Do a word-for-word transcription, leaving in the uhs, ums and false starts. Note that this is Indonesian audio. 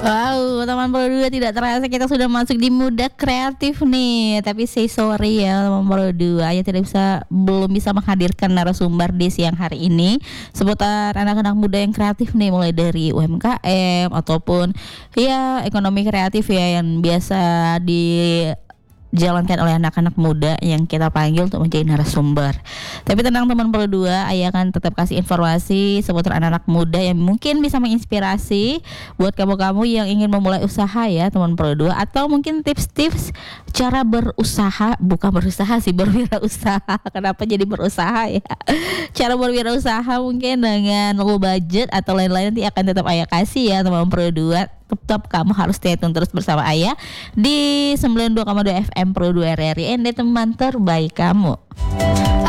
Wow, teman berdua tidak terasa kita sudah masuk di muda kreatif nih. Tapi say sorry ya teman berdua, ya tidak bisa belum bisa menghadirkan narasumber di siang hari ini seputar anak-anak muda yang kreatif nih, mulai dari U M K M ataupun ya ekonomi kreatif ya yang biasa di jalankan oleh anak-anak muda yang kita panggil untuk menjadi narasumber. Tapi tenang teman berdua, Ayah akan tetap kasih informasi seputar anak-anak muda yang mungkin bisa menginspirasi buat kamu-kamu yang ingin memulai usaha ya teman berdua, atau mungkin tips-tips cara berusaha, bukan berusaha sih, berwirausaha. Kenapa jadi berusaha ya? Cara berwirausaha mungkin dengan low budget atau lain-lain nanti akan tetap Ayah kasih ya teman berdua. Tetap kamu harus stay tune terus bersama Ayah di sembilan puluh dua koma dua F M Pro dua R R I N D, teman terbaik kamu.